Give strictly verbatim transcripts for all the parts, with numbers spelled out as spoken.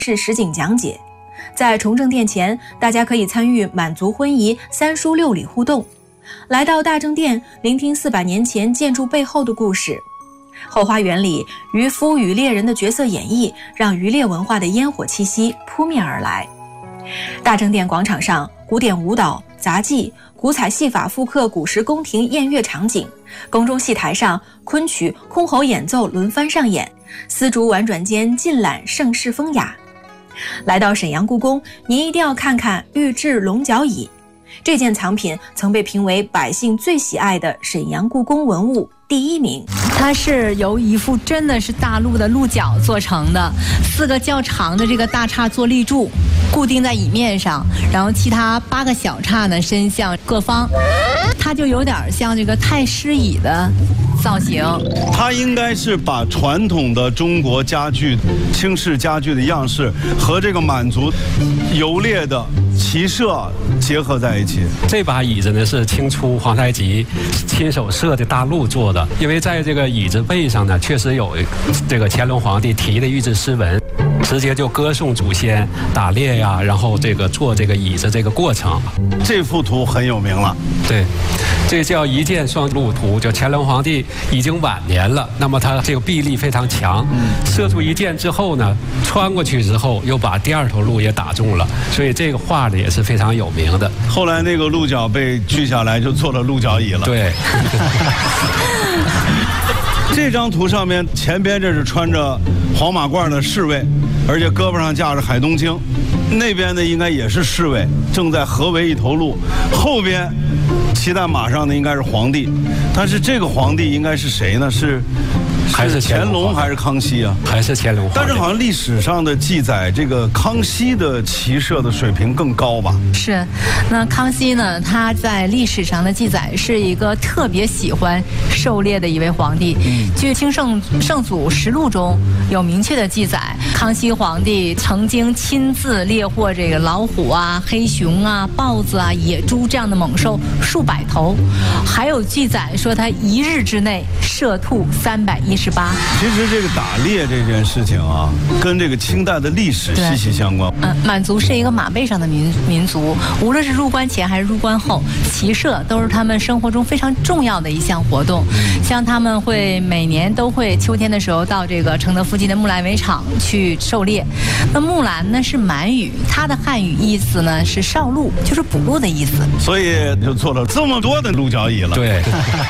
是实景讲解。在崇正殿前，大家可以参与满族婚仪三书六礼互动，来到大正殿聆听四百年前建筑背后的故事。后花园里，渔夫与猎人的角色演绎，让渔猎文化的烟火气息扑面而来。大正殿广场上，古典舞蹈、杂技、古彩戏法复刻古时宫廷宴乐场景，宫中戏台上，昆曲、箜篌演奏轮番上演，丝竹婉转间尽览盛世风雅。来到沈阳故宫，您一定要看看玉制龙角椅，这件藏品曾被评为百姓最喜爱的沈阳故宫文物第一名。 它是由一副真的是大鹿的鹿角做成的，四个较长的这个大叉做立柱，固定在椅面上，然后其他八个小叉呢伸向各方，它就有点像这个太师椅的造型。 它应该是把传统的中国家具、清式家具的样式和这个满族游猎的骑射结合在一起。 这把椅子呢是清初皇太极亲手设的大鹿做的，因为在这个椅子背上呢，确实有这个乾隆皇帝题的御制诗文，直接就歌颂祖先打猎呀，然后这个做这个椅子这个过程。 这幅图很有名了， 对，这叫一箭双鹿图，就乾隆皇帝已经晚年了，那么他这个臂力非常强，射出一箭之后呢，穿过去之后又把第二头鹿也打中了，所以这个画呢也是非常有名的。 后来那个鹿角被锯下来，就做了鹿角椅了。 对。 这张图上面前边这是穿着黄马褂的侍卫，而且胳膊上架着海东经，那边呢应该也是侍卫，正在合围一头鹿，后边骑在马上的应该是皇帝，但是这个皇帝应该是谁呢？是还是乾隆还是康熙啊？ 还是乾隆。 但是好像历史上的记载，这个康熙的骑射的水平更高吧？ 是，那康熙呢？他在历史上的记载是一个特别喜欢狩猎的一位皇帝。嗯、据《清圣圣祖实录》中有明确的记载，康熙皇帝曾经亲自猎获这个老虎啊、黑熊啊、豹子啊、野猪这样的猛兽数百头，还有记载说他一日之内射兔三百一十。 其实这个打猎这件事情啊，跟这个清代的历史息息相关。 嗯，满族是一个马背上的民民族，无论是入关前还是入关后，骑射都是他们生活中非常重要的一项活动。像他们会每年都会秋天的时候到这个承德附近的木兰围场去狩猎。那木兰呢是满语，它的汉语意思呢是少鹿，就是捕鹿的意思。 所以就做了这么多的鹿角椅了。 对。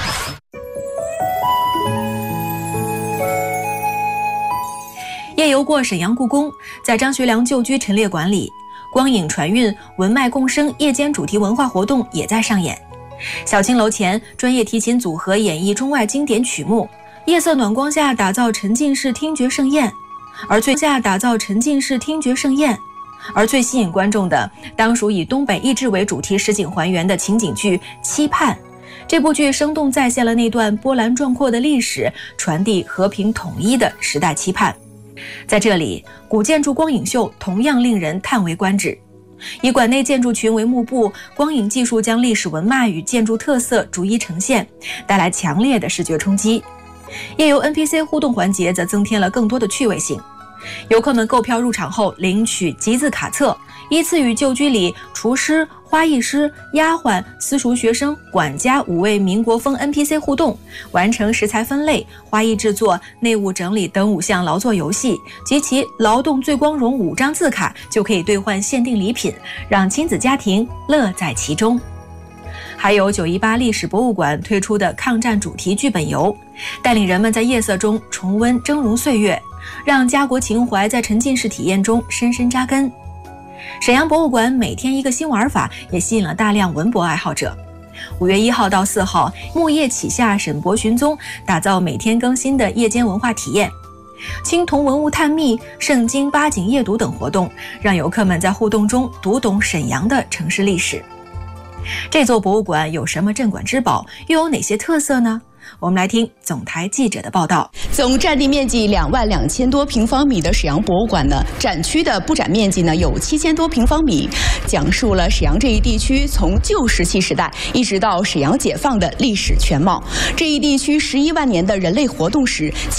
夜游过沈阳故宫，在张学良旧居陈列馆里，光影传韵、文脉共生夜间主题文化活动也在上演。小青楼前，专业提琴组合演绎中外经典曲目，夜色暖光下打造沉浸式听觉盛宴，而最下打造沉浸式听觉盛宴。而最吸引观众的，当属以东北意志为主题实景还原的情景剧《期盼》。这部剧生动再现了那段波澜壮阔的历史，传递和平统一的时代期盼。在这里，古建筑光影秀同样令人叹为观止。以馆内建筑群为幕布，光影技术将历史文脉与建筑特色逐一呈现，带来强烈的视觉冲击。夜游 N P C 互动环节则增添了更多的趣味性。游客们购票入场后领取集字卡册，依次与旧居里厨师、花艺师、丫鬟、私塾学生、管家五位民国风 N P C 互动，完成食材分类、花艺制作、内务整理等五项劳作游戏，及其劳动最光荣五张字卡就可以兑换限定礼品，让亲子家庭乐在其中。还有九一八历史博物馆推出的抗战主题剧本游，带领人们在夜色中重温峥嵘岁月，让家国情怀在沉浸式体验中深深扎根。沈阳博物馆每天一个新玩法，也吸引了大量文博爱好者。五月一号到四号，木叶启夏沈博寻踪，打造每天更新的夜间文化体验。青铜文物探秘、圣经八景夜读等活动，让游客们在互动中读懂沈阳的城市历史。这座博物馆有什么镇馆之宝，又有哪些特色呢？我们来听总台记者的报道。 总占地面积两万两千多平方米的沈阳博物馆呢，展区的布展面积呢有七千多平方米，讲述了沈阳这一地区从旧石器时代一直到沈阳解放的历史全貌。这一地区十一万年的人类活动史。